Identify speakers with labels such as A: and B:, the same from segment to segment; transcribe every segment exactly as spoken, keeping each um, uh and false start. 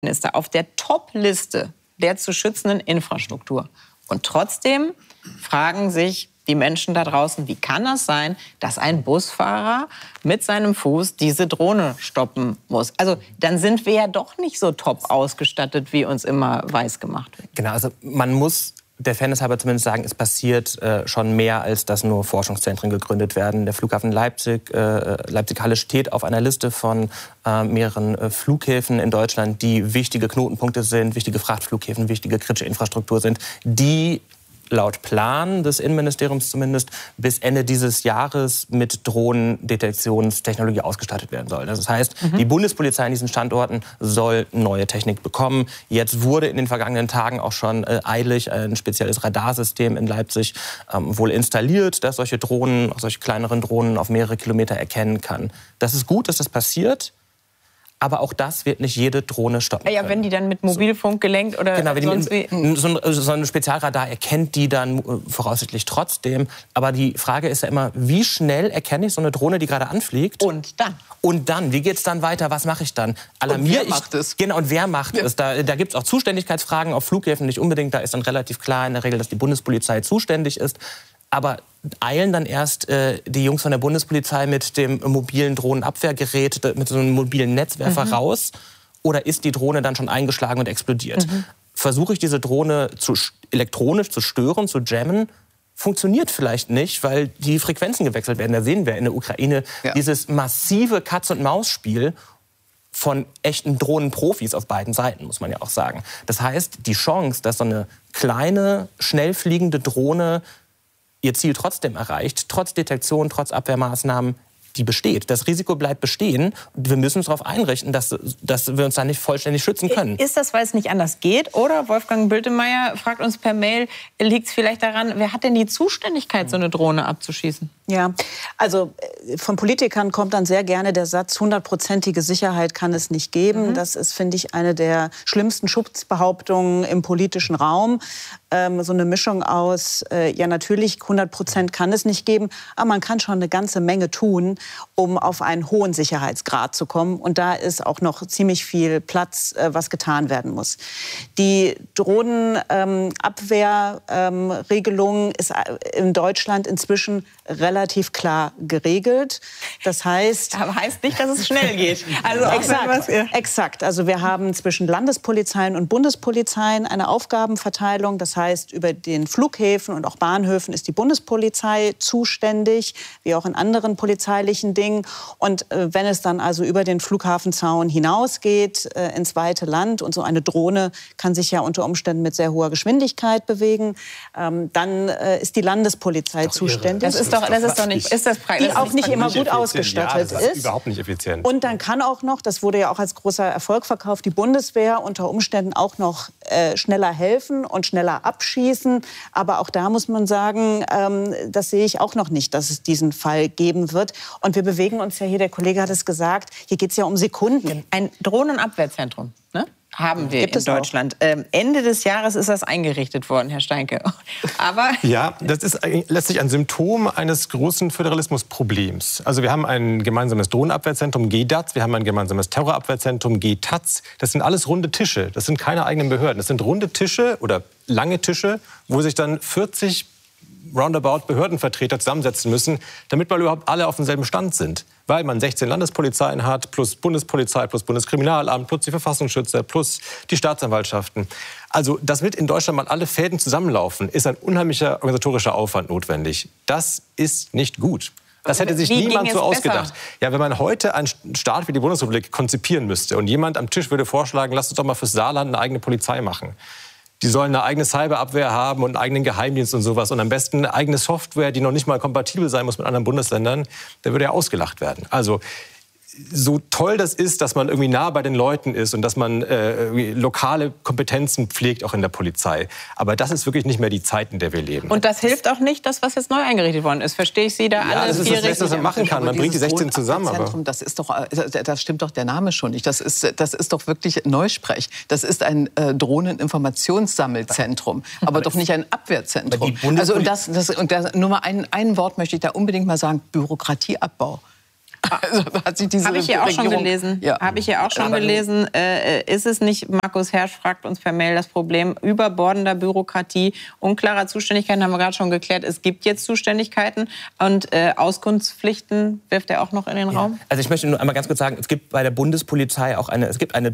A: ist da auf der Top-Liste der zu schützenden Infrastruktur. Und trotzdem fragen sich die Menschen da draußen, wie kann das sein, dass ein Busfahrer mit seinem Fuß diese Drohne stoppen muss? Also dann sind wir ja doch nicht so top ausgestattet, wie uns immer weiß gemacht wird.
B: Genau, also man muss der Fairness halber zumindest sagen, es passiert äh, schon mehr, als dass nur Forschungszentren gegründet werden. Der Flughafen Leipzig, äh, Leipzig-Halle steht auf einer Liste von äh, mehreren äh, Flughäfen in Deutschland, die wichtige Knotenpunkte sind, wichtige Frachtflughäfen, wichtige kritische Infrastruktur sind, die laut Plan des Innenministeriums zumindest bis Ende dieses Jahres mit Drohnendetektionstechnologie ausgestattet werden soll. Das heißt, mhm. die Bundespolizei an diesen Standorten soll neue Technik bekommen. Jetzt wurde in den vergangenen Tagen auch schon äh, eilig ein spezielles Radarsystem in Leipzig ähm, wohl installiert, das solche Drohnen, auch solche kleineren Drohnen auf mehrere Kilometer erkennen kann. Das ist gut, dass das passiert. Aber auch das wird nicht jede Drohne stoppen können.
A: Ja, wenn die dann mit Mobilfunk gelenkt oder
B: genau, wenn
A: sonst
B: die,
A: wie...
B: So ein, so ein Spezialradar erkennt die dann voraussichtlich trotzdem. Aber die Frage ist ja immer, wie schnell erkenne ich so eine Drohne, die gerade anfliegt?
A: Und dann?
B: Und dann, wie geht's dann weiter? Was mache ich dann? Alarmiere
C: und wer macht
B: ich?
C: es?
B: Genau, und wer macht ja. es? Da, da gibt es auch Zuständigkeitsfragen auf Flughäfen, nicht unbedingt. Da ist dann relativ klar in der Regel, dass die Bundespolizei zuständig ist. Aber eilen dann erst äh, die Jungs von der Bundespolizei mit dem mobilen Drohnenabwehrgerät, mit so einem mobilen Netzwerfer mhm. raus? Oder ist die Drohne dann schon eingeschlagen und explodiert? Mhm. Versuche ich diese Drohne zu, elektronisch zu stören, zu jammen? Funktioniert vielleicht nicht, weil die Frequenzen gewechselt werden. Da sehen wir in der Ukraine ja. dieses massive Katz-und-Maus-Spiel von echten Drohnenprofis auf beiden Seiten, muss man ja auch sagen. Das heißt, die Chance, dass so eine kleine, schnell fliegende Drohne ihr Ziel trotzdem erreicht, trotz Detektion, trotz Abwehrmaßnahmen, die besteht. Das Risiko bleibt bestehen. Wir müssen uns darauf einrichten, dass, dass wir uns da nicht vollständig schützen können.
A: Ist das, weil es nicht anders geht? Oder, Wolfgang Bültemeyer fragt uns per Mail, liegt es vielleicht daran, wer hat denn die Zuständigkeit, so eine Drohne abzuschießen?
D: Ja, also von Politikern kommt dann sehr gerne der Satz, hundertprozentige Sicherheit kann es nicht geben. Mhm. Das ist, finde ich, eine der schlimmsten Schutzbehauptungen im politischen Raum. Ähm, so eine Mischung aus, äh, ja natürlich, hundert Prozent kann es nicht geben, aber man kann schon eine ganze Menge tun, um auf einen hohen Sicherheitsgrad zu kommen. Und da ist auch noch ziemlich viel Platz, äh, was getan werden muss. Die Drohnenabwehrregelung ähm, ist in Deutschland inzwischen relativ klar geregelt. Das heißt...
A: Aber heißt nicht, dass es schnell geht.
D: Also exakt, exakt. Also wir haben zwischen Landespolizeien und Bundespolizeien eine Aufgabenverteilung. Das heißt, über den Flughäfen und auch Bahnhöfen ist die Bundespolizei zuständig, wie auch in anderen polizeilichen Dingen. Und äh, wenn es dann also über den Flughafenzaun hinausgeht, äh, ins weite Land, und so eine Drohne kann sich ja unter Umständen mit sehr hoher Geschwindigkeit bewegen, ähm, dann äh, ist die Landespolizei zuständig.
A: Das ist doch, das ist doch nicht, ist das
D: die das auch nicht immer gut ausgestattet
E: ja, das ist. Überhaupt nicht effizient.
D: Und dann kann auch noch, das wurde ja auch als großer Erfolg verkauft, die Bundeswehr unter Umständen auch noch äh, schneller helfen und schneller abschießen. Aber auch da muss man sagen, ähm, das sehe ich auch noch nicht, dass es diesen Fall geben wird. Und wir bewegen uns ja hier, der Kollege hat es gesagt, hier geht es ja um Sekunden.
A: Ein Drohnenabwehrzentrum, ne? Haben wir
D: Gibt
A: in Deutschland. Ähm, Ende des Jahres ist das eingerichtet worden, Herr Steinke. Aber
E: ja, das ist letztlich ein Symptom eines großen Föderalismusproblems. Also wir haben ein gemeinsames Drohnenabwehrzentrum, G D A Z, wir haben ein gemeinsames Terrorabwehrzentrum, G T A Z. Das sind alles runde Tische, das sind keine eigenen Behörden. Das sind runde Tische oder lange Tische, wo sich dann vierzig roundabout Behördenvertreter zusammensetzen müssen, damit mal überhaupt alle auf demselben Stand sind. Weil man sechzehn Landespolizeien hat, plus Bundespolizei, plus Bundeskriminalamt, plus die Verfassungsschützer, plus die Staatsanwaltschaften. Also, damit in Deutschland mal alle Fäden zusammenlaufen, ist ein unheimlicher organisatorischer Aufwand notwendig. Das ist nicht gut. Das hätte sich
A: Wie
E: niemand
A: ging
E: so
A: es
E: ausgedacht.
A: besser?
E: Ja, wenn man heute einen Staat wie die Bundesrepublik konzipieren müsste und jemand am Tisch würde vorschlagen, lasst uns doch mal fürs Saarland eine eigene Polizei machen. Die sollen eine eigene Cyberabwehr haben und einen eigenen Geheimdienst und sowas. Und am besten eine eigene Software, die noch nicht mal kompatibel sein muss mit anderen Bundesländern. Da würde ja ausgelacht werden. Also so toll das ist, dass man irgendwie nah bei den Leuten ist und dass man äh, lokale Kompetenzen pflegt, auch in der Polizei. Aber das ist wirklich nicht mehr die Zeit, in der wir leben.
A: Und das hilft auch nicht, das, was jetzt neu eingerichtet worden ist. Verstehe ich Sie da alle?
E: Ja, das ist das Beste, was man machen kann. Man bringt die sechzehn zusammen. Aber
C: das ist doch, da stimmt doch der Name schon nicht. Das ist, das ist doch wirklich Neusprech. Das ist ein äh, Drohneninformationssammelzentrum, aber, aber doch nicht ein Abwehrzentrum. Also und das, das, und das, nur mal ein, ein Wort möchte ich da unbedingt mal sagen: Bürokratieabbau. Also, hat sich diese
A: Habe ich hier auch schon gelesen.
C: Ja.
A: Habe ich hier auch schon gelesen. Äh, ist es nicht, Markus Hersch fragt uns per Mail, das Problem überbordender Bürokratie, unklarer Zuständigkeiten, haben wir gerade schon geklärt. Es gibt jetzt Zuständigkeiten und äh, Auskunftspflichten wirft er auch noch in den
B: ja.
A: Raum.
B: Also ich möchte nur einmal ganz kurz sagen, es gibt bei der Bundespolizei auch eine, es gibt eine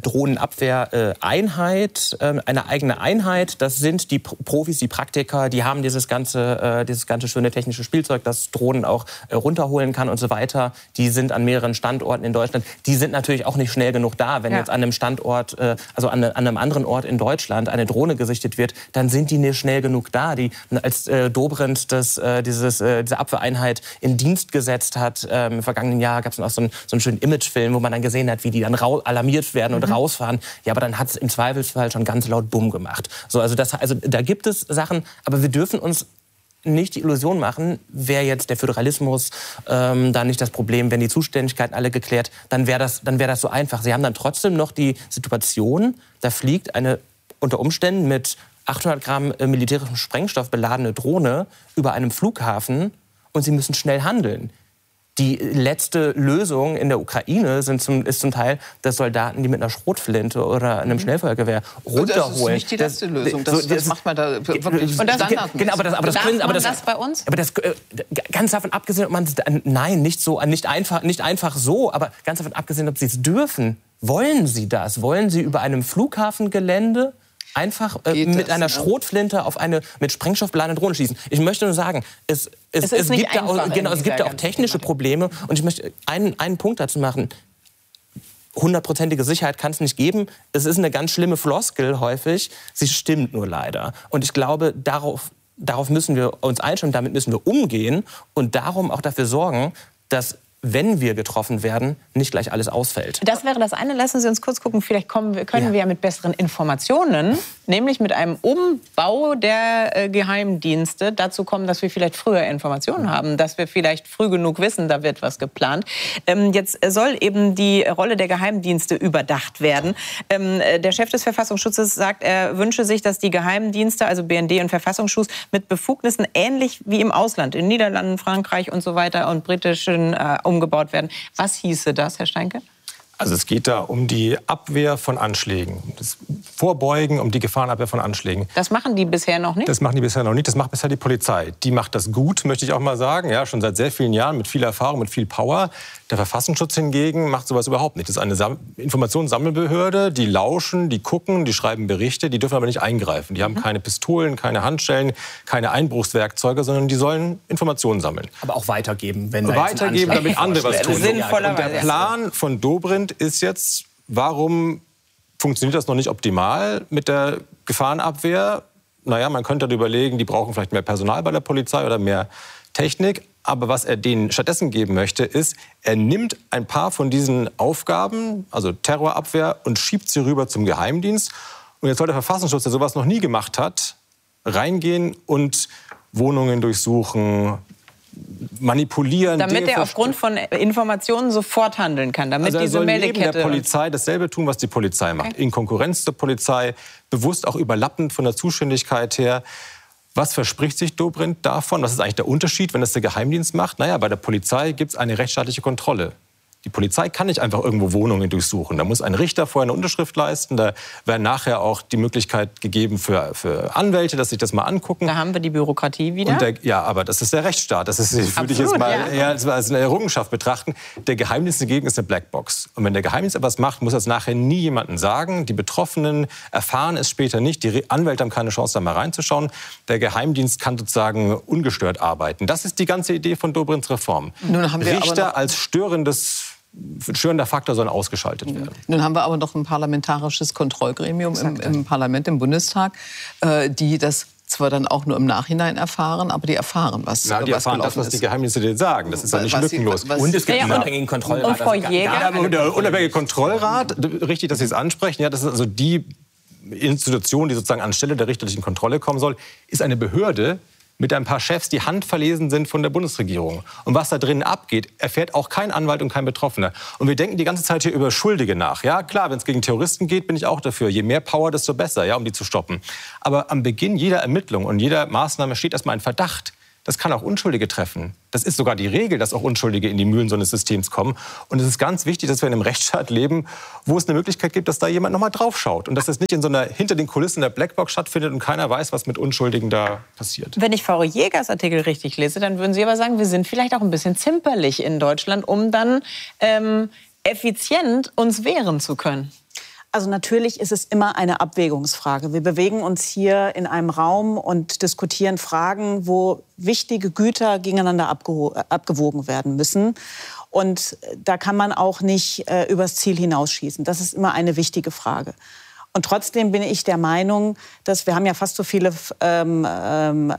B: Drohnenabwehr-Einheit, äh, eine eigene Einheit. Das sind die Profis, die Praktiker, die haben dieses ganze, äh, dieses ganze schöne technische Spielzeug, das Drohnen auch äh, runterholen kann und so weiter. Die sind an mehreren Standorten in Deutschland. Die sind natürlich auch nicht schnell genug da. Wenn ja. jetzt an einem Standort, äh, also an, an einem anderen Ort in Deutschland eine Drohne gesichtet wird, dann sind die nicht schnell genug da. Die, als äh, Dobrindt das, äh, dieses, äh, diese Abwehreinheit in Dienst gesetzt hat, äh, im vergangenen Jahr gab es auch so einen, so einen schönen Imagefilm, wo man dann gesehen hat, wie die dann rau- alarmiert werden und mhm. rausfahren. Ja, aber dann hat es im Zweifelsfall schon ganz laut Bumm gemacht. So, also, das, also da gibt es Sachen, aber wir dürfen uns nicht die Illusion machen, wäre jetzt der Föderalismus ähm, da nicht das Problem, wenn die Zuständigkeiten alle geklärt, dann wäre das, dann wäre das so einfach. Sie haben dann trotzdem noch die Situation, da fliegt eine unter Umständen mit achthundert Gramm militärischem Sprengstoff beladene Drohne über einem Flughafen und sie müssen schnell handeln. Die letzte Lösung in der Ukraine sind zum, ist zum Teil, dass Soldaten, die mit einer Schrotflinte oder einem Schnellfeuergewehr runterholen. Das ist nicht
C: die letzte Lösung. Das, das, das macht man da wirklich standardmäßig.
B: Genau, aber das, aber das
A: Darf
B: können, aber
A: man
B: das,
A: das bei uns?
B: Aber das, ganz davon abgesehen, ob man nein, nicht so, nicht einfach, nicht einfach so, aber ganz davon abgesehen, ob sie es dürfen. Wollen Sie das? Wollen Sie über einem Flughafengelände einfach äh, mit einer Schrotflinte auf eine mit Sprengstoff beladene Drohne schießen? Ich möchte nur sagen, es, es, es, es gibt da auch, genau, es gibt da auch technische Probleme. Und ich möchte einen, einen Punkt dazu machen. Hundertprozentige Sicherheit kann es nicht geben. Es ist eine ganz schlimme Floskel häufig. Sie stimmt nur leider. Und ich glaube, darauf, darauf müssen wir uns einstellen, damit müssen wir umgehen und darum auch dafür sorgen, dass, wenn wir getroffen werden, nicht gleich alles ausfällt.
A: Das wäre das eine. Lassen Sie uns kurz gucken. Vielleicht kommen wir, können ja. wir ja mit besseren Informationen, nämlich mit einem Umbau der äh, Geheimdienste, dazu kommen, dass wir vielleicht früher Informationen haben, dass wir vielleicht früh genug wissen, da wird was geplant. Ähm, jetzt soll eben die Rolle der Geheimdienste überdacht werden. Ähm, der Chef des Verfassungsschutzes sagt, er wünsche sich, dass die Geheimdienste, also B N D und Verfassungsschutz, mit Befugnissen ähnlich wie im Ausland, in Niederlanden, Frankreich und so weiter und britischen äh, umgebaut werden. Was hieße das, Herr Steinke?
E: Also es geht da um die Abwehr von Anschlägen, das Vorbeugen, um die Gefahrenabwehr von Anschlägen.
A: Das machen die bisher noch nicht?
E: Das machen die bisher noch nicht, das macht bisher die Polizei. Die macht das gut, möchte ich auch mal sagen, ja, schon seit sehr vielen Jahren mit viel Erfahrung, mit viel Power. Der Verfassungsschutz hingegen macht sowas überhaupt nicht. Das ist eine Sam- Informationssammelbehörde, die lauschen, die gucken, die schreiben Berichte, die dürfen aber nicht eingreifen. Die haben mhm. keine Pistolen, keine Handschellen, keine Einbruchswerkzeuge, sondern die sollen Informationen sammeln.
B: Aber auch weitergeben, wenn
E: Weitergeben, damit andere was tun.
A: Sinnvollerweise.
E: Und der Plan von Dobrindt ist jetzt, warum funktioniert das noch nicht optimal mit der Gefahrenabwehr? Naja, man könnte überlegen, die brauchen vielleicht mehr Personal bei der Polizei oder mehr Technik. Aber was er denen stattdessen geben möchte, ist, er nimmt ein paar von diesen Aufgaben, also Terrorabwehr, und schiebt sie rüber zum Geheimdienst. Und jetzt soll der Verfassungsschutz, der sowas noch nie gemacht hat, reingehen und Wohnungen durchsuchen, manipulieren.
A: Damit
E: Dinge
A: er aufgrund von Informationen sofort handeln kann, damit
E: also er
A: diese
E: soll
A: Meldekette...
E: neben der Polizei dasselbe tun, was die Polizei macht. Okay. In Konkurrenz zur Polizei, bewusst auch überlappend von der Zuständigkeit her. Was verspricht sich Dobrindt davon? Was ist eigentlich der Unterschied, wenn das der Geheimdienst macht? Naja, bei der Polizei gibt es eine rechtsstaatliche Kontrolle. Die Polizei kann nicht einfach irgendwo Wohnungen durchsuchen. Da muss ein Richter vorher eine Unterschrift leisten. Da wäre nachher auch die Möglichkeit gegeben für, für Anwälte, dass sich das mal angucken.
A: Da haben wir die Bürokratie wieder.
E: Und der, ja, aber das ist der Rechtsstaat. Das ist, würde ich jetzt mal ja. eher als eine Errungenschaft betrachten. Der Geheimdienst dagegen ist eine Blackbox. Und wenn der Geheimdienst etwas macht, muss das nachher nie jemandem sagen. Die Betroffenen erfahren es später nicht. Die Anwälte haben keine Chance, da mal reinzuschauen. Der Geheimdienst kann sozusagen ungestört arbeiten. Das ist die ganze Idee von Dobrindts Reform.
C: Nun haben wir
E: Richter
C: aber
E: als störendes störender Faktor sollen ausgeschaltet werden.
C: Nun haben wir aber noch ein parlamentarisches Kontrollgremium im, im Parlament, im Bundestag, äh, die das zwar dann auch nur im Nachhinein erfahren, aber die erfahren, was,
E: Na, die
C: was
E: erfahren das, was die Geheimdienste dir sagen. Das ist ja nicht lückenlos.
C: Sie, was,
B: und es gibt
A: ja,
B: einen unabhängigen Kontrollrat.
A: Und Frau Jäger?
E: Ja, aber der unabhängige Kontrollrat, richtig, dass Sie es ansprechen, ja, das ist also die Institution, die sozusagen anstelle der richterlichen Kontrolle kommen soll, ist eine Behörde mit ein paar Chefs, die handverlesen sind von der Bundesregierung. Und was da drinnen abgeht, erfährt auch kein Anwalt und kein Betroffener. Und wir denken die ganze Zeit hier über Schuldige nach. Ja, klar, wenn es gegen Terroristen geht, bin ich auch dafür. Je mehr Power, desto besser, ja, um die zu stoppen. Aber am Beginn jeder Ermittlung und jeder Maßnahme steht erstmal ein Verdacht. das kann auch Unschuldige treffen. Das ist sogar die Regel, dass auch Unschuldige in die Mühlen so eines Systems kommen. Und es ist ganz wichtig, dass wir in einem Rechtsstaat leben, wo es eine Möglichkeit gibt, dass da jemand noch mal drauf schaut. Und dass das nicht in so einer hinter den Kulissen der Blackbox stattfindet und keiner weiß, was mit Unschuldigen da passiert.
A: Wenn ich Frau Jägers Artikel richtig lese, dann würden Sie aber sagen, wir sind vielleicht auch ein bisschen zimperlich in Deutschland, um dann ähm, effizient uns wehren zu können.
D: Also natürlich ist es immer eine Abwägungsfrage. Wir bewegen uns hier in einem Raum und diskutieren Fragen, wo wichtige Güter gegeneinander abgewogen werden müssen. Und da kann man auch nicht äh, übers Ziel hinausschießen. Das ist immer eine wichtige Frage. Und trotzdem bin ich der Meinung, dass wir haben ja fast so viele ähm, ähm,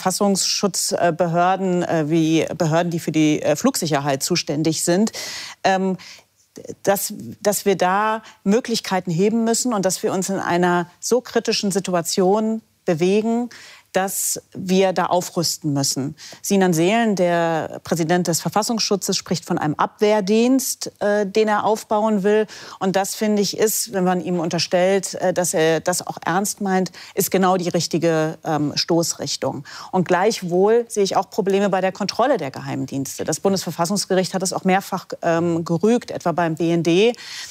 D: Verfassungsschutzbehörden äh, wie Behörden, die für die äh, Flugsicherheit zuständig sind. Ähm, Dass, dass wir da Möglichkeiten heben müssen und dass wir uns in einer so kritischen Situation bewegen, dass wir da aufrüsten müssen. Sinan Seelen, der Präsident des Verfassungsschutzes, spricht von einem Abwehrdienst, äh, den er aufbauen will. Und das, finde ich, ist, wenn man ihm unterstellt, äh, dass er das auch ernst meint, ist genau die richtige ähm, Stoßrichtung. Und gleichwohl sehe ich auch Probleme bei der Kontrolle der Geheimdienste. Das Bundesverfassungsgericht hat es auch mehrfach ähm, gerügt, etwa beim B N D.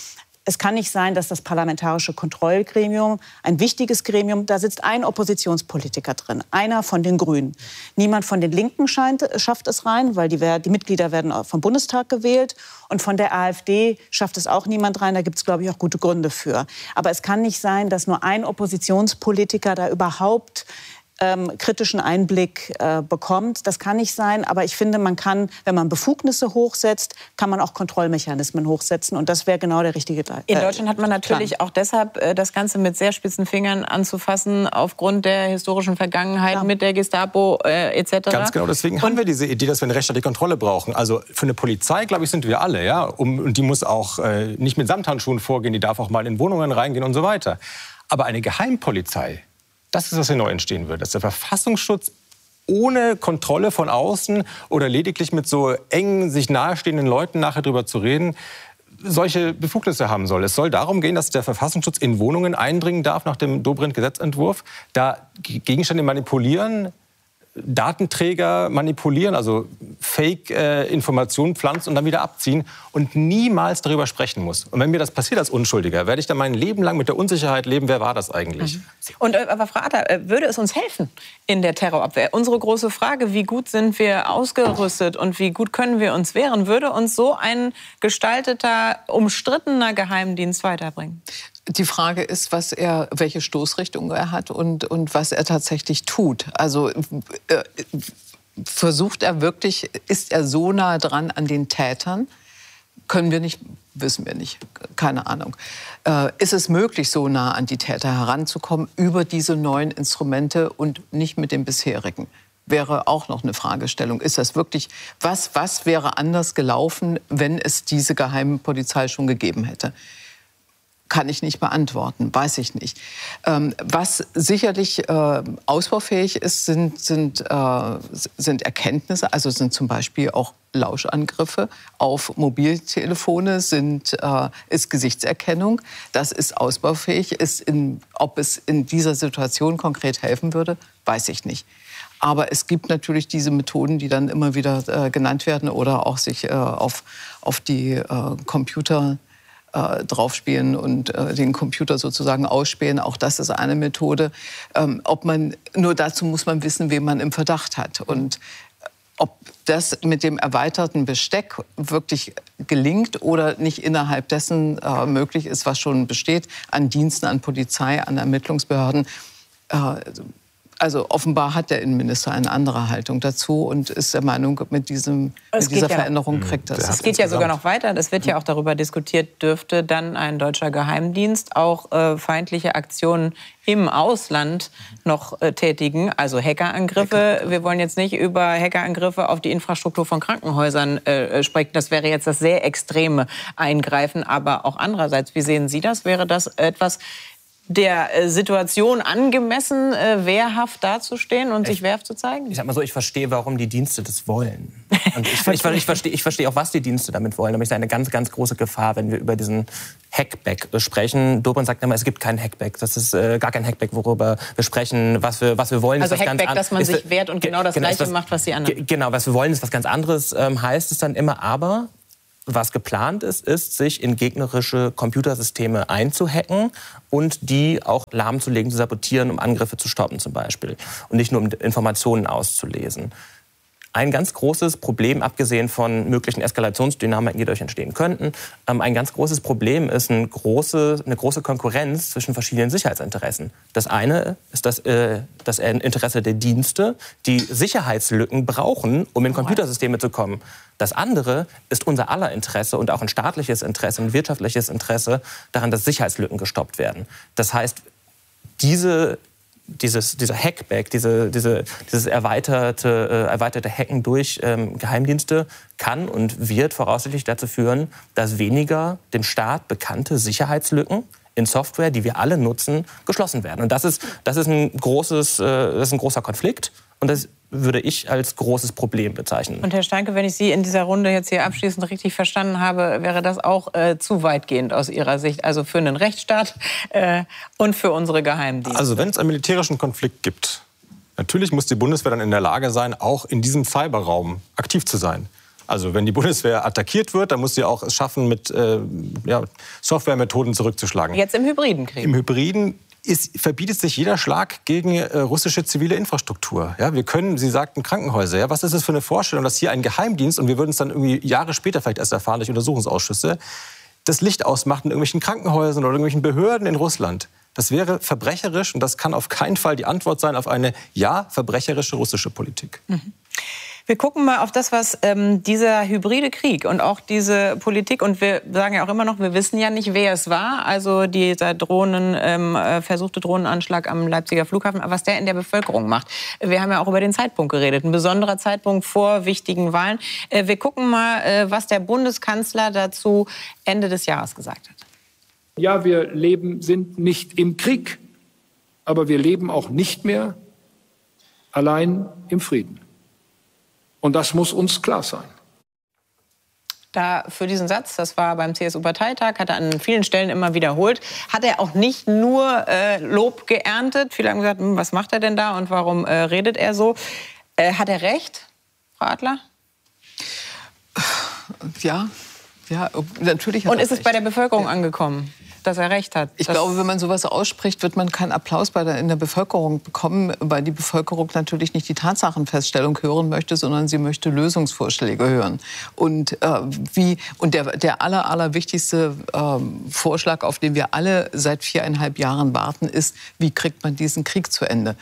D: Es kann nicht sein, dass das Parlamentarische Kontrollgremium, ein wichtiges Gremium, da sitzt ein Oppositionspolitiker drin, einer von den Grünen. Niemand von den Linken scheint, schafft es rein, weil die, die Mitglieder werden vom Bundestag gewählt. Und von der AfD schafft es auch niemand rein. Da gibt es, glaube ich, auch gute Gründe für. Aber es kann nicht sein, dass nur ein Oppositionspolitiker da überhaupt Ähm, kritischen Einblick äh, bekommt. Das kann nicht sein, aber ich finde, man kann, wenn man Befugnisse hochsetzt, kann man auch Kontrollmechanismen hochsetzen und das wäre genau der richtige äh,
A: In Deutschland hat man natürlich Plan. auch deshalb äh, das Ganze mit sehr spitzen Fingern anzufassen, aufgrund der historischen Vergangenheit ja. mit der Gestapo äh, et cetera.
E: Ganz genau, deswegen und haben wir diese Idee, dass wir eine rechtsstaatliche Kontrolle brauchen. Also für eine Polizei, glaube ich, sind wir alle, ja, um, und die muss auch äh, nicht mit Samthandschuhen vorgehen, die darf auch mal in Wohnungen reingehen und so weiter. Aber eine Geheimpolizei, das ist, was hier neu entstehen wird. Dass der Verfassungsschutz ohne Kontrolle von außen oder lediglich mit so engen, sich nahestehenden Leuten nachher drüber zu reden, solche Befugnisse haben soll. Es soll darum gehen, dass der Verfassungsschutz in Wohnungen eindringen darf nach dem Dobrindt-Gesetzentwurf, da Gegenstände manipulieren, Datenträger manipulieren, also Fake-Informationen äh, pflanzen und dann wieder abziehen und niemals darüber sprechen muss. Und wenn mir das passiert als Unschuldiger, werde ich dann mein Leben lang mit der Unsicherheit leben, wer war das eigentlich?
A: Mhm. Und äh, aber Frau Adler, äh, würde es uns helfen in der Terrorabwehr? Unsere große Frage, wie gut sind wir ausgerüstet und wie gut können wir uns wehren, würde uns so ein gestalteter, umstrittener Geheimdienst weiterbringen?
C: Die Frage ist, was er, welche Stoßrichtung er hat und, und was er tatsächlich tut. Also äh, versucht er wirklich, ist er so nah dran an den Tätern? Können wir nicht, wissen wir nicht, keine Ahnung. Äh, ist es möglich, so nah an die Täter heranzukommen über diese neuen Instrumente und nicht mit den bisherigen? Wäre auch noch eine Fragestellung. Ist das wirklich, was, was wäre anders gelaufen, wenn es diese geheime Polizei schon gegeben hätte? Kann ich nicht beantworten, weiß ich nicht. Ähm, was sicherlich äh, ausbaufähig ist, sind, sind, äh, sind Erkenntnisse, also sind zum Beispiel auch Lauschangriffe auf Mobiltelefone, sind, äh, ist Gesichtserkennung. Das ist ausbaufähig. Ist in, ob es in dieser Situation konkret helfen würde, weiß ich nicht. Aber es gibt natürlich diese Methoden, die dann immer wieder äh, genannt werden oder auch sich äh, auf, auf die äh, Computer draufspielen und äh, den Computer sozusagen ausspähen. Auch das ist eine Methode. Ähm, ob man, nur dazu muss man wissen, wen man im Verdacht hat. Und ob das mit dem erweiterten Besteck wirklich gelingt oder nicht innerhalb dessen äh, möglich ist, was schon besteht, an Diensten, an Polizei, an Ermittlungsbehörden. Äh, Also offenbar hat der Innenminister eine andere Haltung dazu und ist der Meinung, mit, diesem, mit dieser ja,
A: Veränderung
C: kriegt das.
A: Es geht ja sogar noch weiter. Es wird ja auch darüber diskutiert, dürfte dann ein deutscher Geheimdienst auch äh, feindliche Aktionen im Ausland noch äh, tätigen, also Hackerangriffe. Hacker. Wir wollen jetzt nicht über Hackerangriffe auf die Infrastruktur von Krankenhäusern äh, sprechen. Das wäre jetzt das sehr extreme Eingreifen. Aber auch andererseits, wie sehen Sie das? Wäre das etwas der äh, Situation angemessen, äh, wehrhaft dazustehen und ich, sich wehrhaft zu zeigen?
B: Ich sag mal so, ich verstehe, warum die Dienste das wollen. Und ich, ich, ich verstehe ich versteh auch, was die Dienste damit wollen. Aber es ist eine ganz, ganz große Gefahr, wenn wir über diesen Hackback sprechen. Dobrindt sagt immer, es gibt keinen Hackback. Das ist äh, gar kein Hackback, worüber wir sprechen. Was wir, was wir wollen,
A: also
B: ist was
A: Hackback,
B: ganz
A: dass man
B: ist,
A: sich wehrt und genau das
B: genau,
A: Gleiche
B: was,
A: macht, was die anderen.
B: Genau, was wir wollen, ist was ganz anderes. Ähm, heißt es dann immer, aber was geplant ist, ist, sich in gegnerische Computersysteme einzuhacken und die auch lahmzulegen, zu sabotieren, um Angriffe zu stoppen zum Beispiel. Und nicht nur um Informationen auszulesen. Ein ganz großes Problem, abgesehen von möglichen Eskalationsdynamiken, die dadurch entstehen könnten, ähm, ein ganz großes Problem ist eine große, eine große Konkurrenz zwischen verschiedenen Sicherheitsinteressen. Das eine ist das, äh, das Interesse der Dienste, die Sicherheitslücken brauchen, um in Computersysteme zu kommen. Das andere ist unser aller Interesse und auch ein staatliches Interesse, ein wirtschaftliches Interesse daran, dass Sicherheitslücken gestoppt werden. Das heißt, diese Dieses, dieser Hackback, diese, diese, dieses erweiterte, äh, erweiterte Hacken durch ähm, Geheimdienste kann und wird voraussichtlich dazu führen, dass weniger dem Staat bekannte Sicherheitslücken in Software, die wir alle nutzen, geschlossen werden. Und das ist, das ist, ein, großes, äh, das ist ein großer Konflikt und das würde ich als großes Problem bezeichnen.
A: Und Herr Steinke, wenn ich Sie in dieser Runde jetzt hier abschließend richtig verstanden habe, wäre das auch äh, zu weitgehend aus Ihrer Sicht, also für einen Rechtsstaat äh, und für unsere Geheimdienste?
E: Also wenn es einen militärischen Konflikt gibt, natürlich muss die Bundeswehr dann in der Lage sein, auch in diesem Cyberraum aktiv zu sein. Also wenn die Bundeswehr attackiert wird, dann muss sie auch es schaffen, mit äh, ja, Softwaremethoden zurückzuschlagen.
A: Jetzt im hybriden Krieg?
E: Im hybriden Ist, verbietet sich jeder Schlag gegen äh, russische zivile Infrastruktur. Ja, wir können, Sie sagten Krankenhäuser, ja, was ist das für eine Vorstellung, dass hier ein Geheimdienst, und wir würden es dann irgendwie Jahre später vielleicht erst erfahren durch Untersuchungsausschüsse, das Licht ausmacht in irgendwelchen Krankenhäusern oder irgendwelchen Behörden in Russland. Das wäre verbrecherisch und das kann auf keinen Fall die Antwort sein auf eine, ja, verbrecherische russische Politik.
A: Mhm. Wir gucken mal auf das, was ähm, dieser hybride Krieg und auch diese Politik, und wir sagen ja auch immer noch, wir wissen ja nicht, wer es war, also dieser Drohnen, ähm, versuchte Drohnenanschlag am Leipziger Flughafen, was der in der Bevölkerung macht. Wir haben ja auch über den Zeitpunkt geredet, ein besonderer Zeitpunkt vor wichtigen Wahlen. Äh, wir gucken mal, äh, was der Bundeskanzler dazu Ende des Jahres gesagt hat.
F: Ja, wir leben, sind nicht im Krieg, aber wir leben auch nicht mehr allein im Frieden. Und das muss uns klar sein.
A: Da für diesen Satz, das war beim C S U-Parteitag, hat er an vielen Stellen immer wiederholt, hat er auch nicht nur äh, Lob geerntet. Viele haben gesagt, hm, was macht er denn da und warum äh, redet er so? Äh, hat er recht, Frau Adler?
C: Ja, ja, natürlich hat
A: Und
C: er
A: ist es
C: recht.
A: bei der Bevölkerung
C: Ja.
A: angekommen, dass er recht hat?
C: Ich glaube, wenn man sowas ausspricht, wird man keinen Applaus bei der, in der Bevölkerung bekommen, weil die Bevölkerung natürlich nicht die Tatsachenfeststellung hören möchte, sondern sie möchte Lösungsvorschläge hören. Und, äh, wie, und der, der aller, allerwichtigste äh, Vorschlag, auf den wir alle seit viereinhalb Jahren warten, ist, wie kriegt man diesen Krieg zu Ende?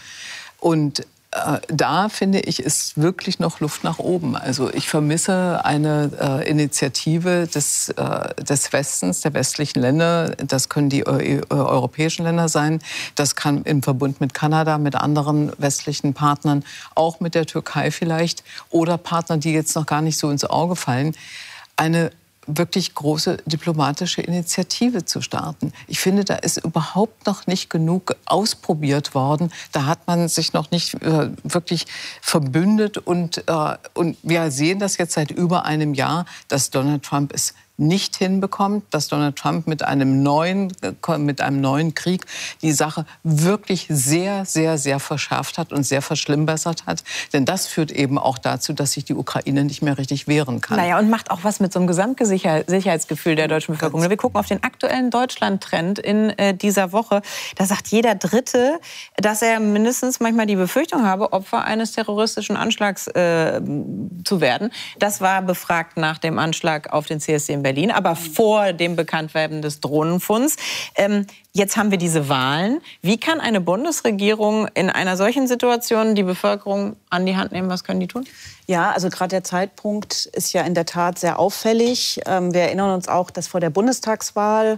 C: Und da, finde ich, ist wirklich noch Luft nach oben. Also ich vermisse eine äh, Initiative des, äh, des Westens, der westlichen Länder. Das können die äh, europäischen Länder sein. Das kann im Verbund mit Kanada, mit anderen westlichen Partnern, auch mit der Türkei vielleicht, oder Partner, die jetzt noch gar nicht so ins Auge fallen, eine wirklich große diplomatische Initiative zu starten. Ich finde, da ist überhaupt noch nicht genug ausprobiert worden. Da hat man sich noch nicht äh, wirklich verbündet. Und, äh, und wir sehen das jetzt seit über einem Jahr, dass Donald Trump es nicht hinbekommt, dass Donald Trump mit einem neuen, mit einem neuen Krieg die Sache wirklich sehr, sehr, sehr verschärft hat und sehr verschlimmbessert hat. Denn das führt eben auch dazu, dass sich die Ukraine nicht mehr richtig wehren kann.
A: Naja, und macht auch was mit so einem Gesamtsicherheitsgefühl der deutschen Bevölkerung. Wir gucken auf den aktuellen Deutschland-Trend in äh, dieser Woche. Da sagt jeder Dritte, dass er mindestens manchmal die Befürchtung habe, Opfer eines terroristischen Anschlags äh, zu werden. Das war befragt nach dem Anschlag auf den C S D in Berlin, aber vor dem Bekanntwerden des Drohnenfunds. Ähm, jetzt haben wir diese Wahlen. Wie kann eine Bundesregierung in einer solchen Situation die Bevölkerung an die Hand nehmen? Was können die tun?
D: Ja, also gerade der Zeitpunkt ist ja in der Tat sehr auffällig. Ähm, wir erinnern uns auch, dass vor der Bundestagswahl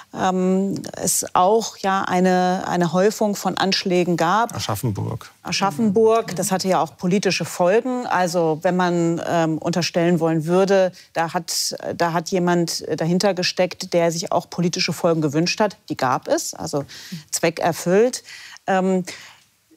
D: ähm, es auch ja eine, eine Häufung von Anschlägen gab.
E: Aschaffenburg.
D: Aschaffenburg, das hatte ja auch politische Folgen. Also wenn man ähm, unterstellen wollen würde, da hat, da hat jemand dahinter gesteckt, der sich auch politische Folgen gewünscht hat. Die gab es, also Zweck erfüllt. Ähm,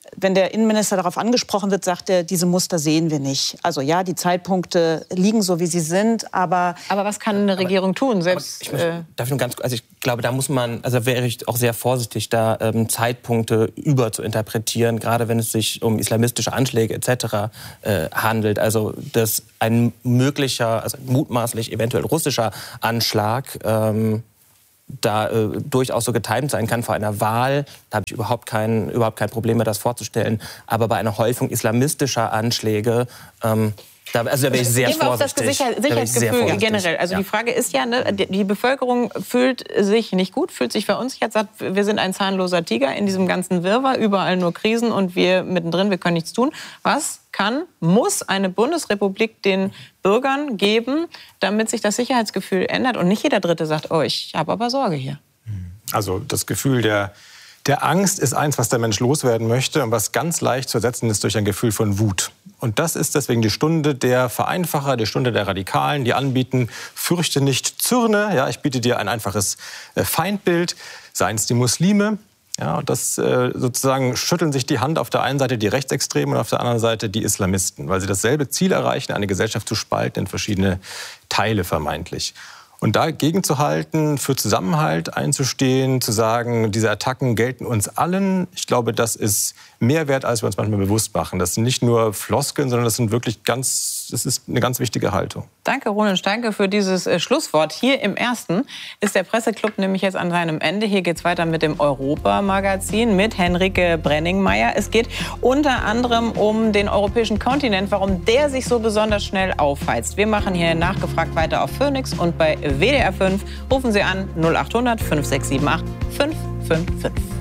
D: wenn der Innenminister darauf angesprochen wird, sagt er, diese Muster sehen wir nicht. Also ja, die Zeitpunkte liegen so, wie sie sind, aber...
A: Aber was kann eine Regierung aber, tun? Selbst,
B: ich, muss, äh, darf ich nur ganz, also ich glaube, da muss man, also wäre ich auch sehr vorsichtig, da ähm, Zeitpunkte über zu interpretieren, gerade wenn es sich um islamistische Anschläge et cetera äh, handelt. Also dass ein möglicher, also mutmaßlich eventuell russischer Anschlag ähm, da äh, durchaus so getimt sein kann vor einer Wahl, da habe ich überhaupt kein, überhaupt kein Problem mehr, das vorzustellen. Aber bei einer Häufung islamistischer Anschläge, ähm, da, also da wäre ich sehr vorsichtig.
A: Auf das Sicher- Sicherheitsgefühl generell. Also ja. Die Frage ist ja, ne, die, die Bevölkerung fühlt sich nicht gut, fühlt sich verunsichert, sagt, wir sind ein zahnloser Tiger in diesem ganzen Wirrwarr, überall nur Krisen und wir mittendrin, wir können nichts tun. Was kann, muss eine Bundesrepublik den Bürgern geben, damit sich das Sicherheitsgefühl ändert und nicht jeder Dritte sagt, oh, ich habe aber Sorge hier.
E: Also das Gefühl der, der Angst ist eins, was der Mensch loswerden möchte und was ganz leicht zu ersetzen ist durch ein Gefühl von Wut. Und das ist deswegen die Stunde der Vereinfacher, die Stunde der Radikalen, die anbieten, fürchte nicht, zürne. Ja, ich biete dir ein einfaches Feindbild, seien es die Muslime. Ja, und das äh, sozusagen schütteln sich die Hand auf der einen Seite die Rechtsextremen und auf der anderen Seite die Islamisten, weil sie dasselbe Ziel erreichen, eine Gesellschaft zu spalten in verschiedene Teile vermeintlich. Und dagegen zu halten, für Zusammenhalt einzustehen, zu sagen, diese Attacken gelten uns allen, ich glaube, das ist mehr wert, als wir uns manchmal bewusst machen. Das sind nicht nur Floskeln, sondern das sind wirklich ganz, das ist eine ganz wichtige Haltung.
A: Danke, Ronen Steinke, für dieses äh, Schlusswort. Hier im Ersten ist der Presseclub nämlich jetzt an seinem Ende. Hier geht es weiter mit dem Europa-Magazin mit Henrike Brenningmeier. Es geht unter anderem um den europäischen Kontinent, warum der sich so besonders schnell aufheizt. Wir machen hier nachgefragt weiter auf Phoenix und bei W D R fünf rufen Sie an null acht hundert fünf sechs sieben acht fünf fünf fünf.